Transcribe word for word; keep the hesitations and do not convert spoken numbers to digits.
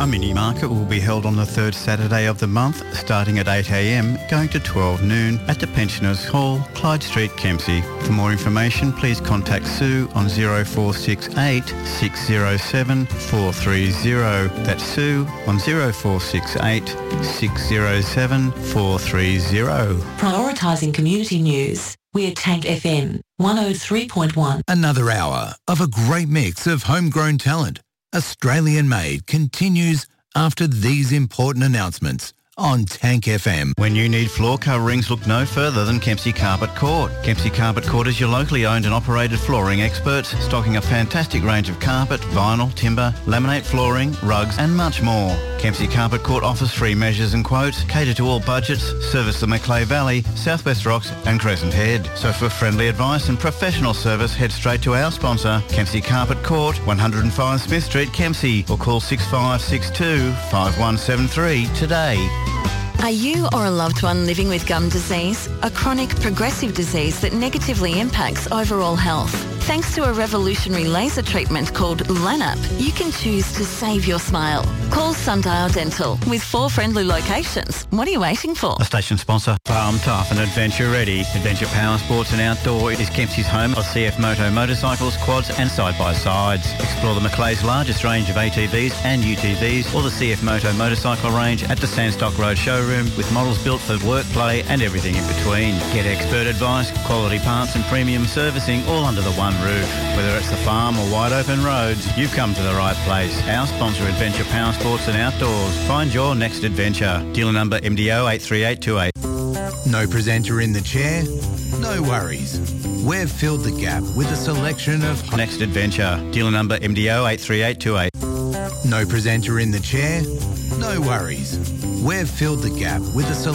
A mini market will be held on the third Saturday of the month, starting at eight a m, going to twelve noon at the Pensioners Hall, Clyde Street, Kempsey. For more information, please contact Sue on zero four six eight, six zero seven, four three zero. That's Sue on zero four six eight, six zero seven, four three zero. Prioritising community news. We're Tank F M one oh three point one. Another hour of a great mix of homegrown talent, Australian made, continues after these important announcements on Tank F M. When you need floor coverings, look no further than Kempsey Carpet Court. Kempsey Carpet Court is your locally owned and operated flooring experts, stocking a fantastic range of carpet, vinyl, timber, laminate flooring, rugs and much more. Kempsey Carpet Court offers free measures and quotes, cater to all budgets, service the Macleay Valley, Southwest Rocks and Crescent Head. So for friendly advice and professional service, head straight to our sponsor, Kempsey Carpet Court, one oh five Smith Street, Kempsey, or call six five six two, five one seven three today. Are you or a loved one living with gum disease, a chronic progressive disease that negatively impacts overall health? Thanks to a revolutionary laser treatment called LANAP, you can choose to save your smile. Call Sundial Dental with four friendly locations. What are you waiting for? A station sponsor, Farm Tough and Adventure Ready. Adventure Power Sports and Outdoor is Kempsey's home of C F Moto motorcycles, quads and side-by-sides. Explore the Macleay's largest range of A T Vs and U T Vs or the C F Moto motorcycle range at the Sandstock Road showroom with models built for work, play and everything in between. Get expert advice, quality parts and premium servicing all under the one roof. Whether it's the farm or wide open roads, you've come to the right place. Our sponsor, Adventure Power Sports and Outdoors. Find your next adventure. Dealer number M D O eight three eight two eight. No presenter in the chair? No worries. We've filled the gap with a selection of... Next adventure. Dealer number M D O eight three eight two eight. No presenter in the chair? No worries. We've filled the gap with a selection